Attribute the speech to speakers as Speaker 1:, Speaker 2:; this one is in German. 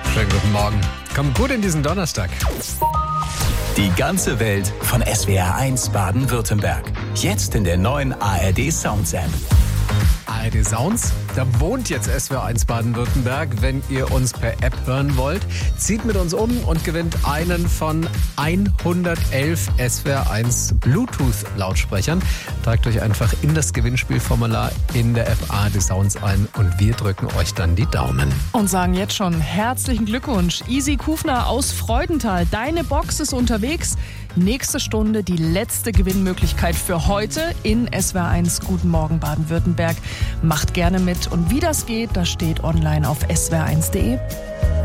Speaker 1: Schönen guten Morgen. Kommt gut in diesen Donnerstag.
Speaker 2: Die ganze Welt von SWR1 Baden-Württemberg. Jetzt in der neuen ARD Sounds App.
Speaker 1: ARD Sounds, da wohnt jetzt SWR1 Baden-Württemberg. Wenn ihr uns per App hören wollt, zieht mit uns um und gewinnt einen von 111 SWR1 Bluetooth-Lautsprechern. Tragt euch einfach in das Gewinnspielformular in der App ARD Sounds ein und wir drücken euch dann die Daumen.
Speaker 3: Und sagen jetzt schon herzlichen Glückwunsch. Isi Kufner aus Freudenthal, deine Box ist unterwegs. Nächste Stunde die letzte Gewinnmöglichkeit für heute in SWR1 Guten Morgen Baden-Württemberg. Macht gerne mit und wie das geht, das steht online auf swr1.de.